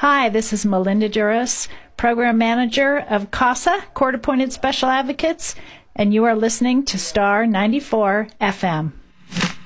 Hi, this is Melinda Duras, Program Manager of CASA, Court Appointed Special Advocates, and you are listening to Star 94 FM.